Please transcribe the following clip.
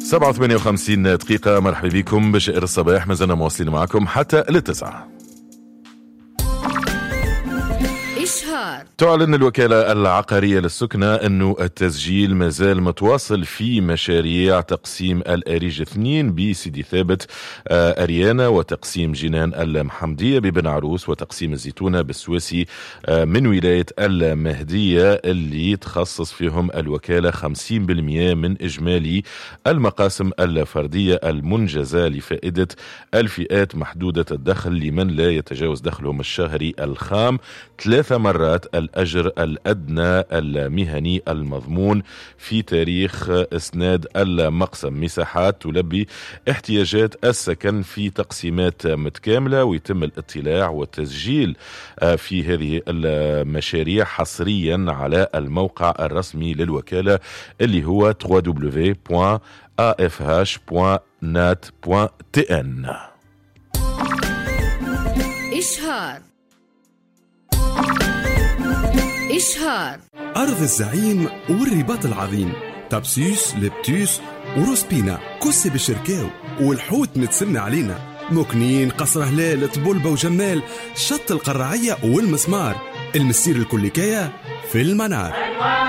7:58 دقيقة. مرحبا بكم بشئر الصباح، ما زلنا مواصلين معكم حتى للتسعة. تعلن الوكالة العقارية للسكنة أنه التسجيل مازال متواصل في مشاريع تقسيم الأريج 2 بسيدي ثابت أريانا، وتقسيم جنان المحمدية ببن عروس، وتقسيم الزيتونة بالسواسي من ولاية المهدية، اللي تخصص فيهم الوكالة 50% من إجمالي المقاسم الفردية المنجزة لفائدة الفئات محدودة الدخل لمن لا يتجاوز دخلهم الشهري الخام 3 مرات الأجر الأدنى المهني المضمون في تاريخ إسناد المقسم. مساحات تلبي احتياجات السكن في تقسيمات متكاملة، ويتم الاطلاع والتسجيل في هذه المشاريع حصريا على الموقع الرسمي للوكالة اللي هو www.afh.nat.tn. إشهار أرض الزعيم والرباط العظيم، تبسيس لبتيس وروسبينا كسي بالشركاو، والحوت متسمى علينا، مكنين قصر هلال طبولبة وجمال، شط القرعية والمسمار، المسير الكليكية في المنار.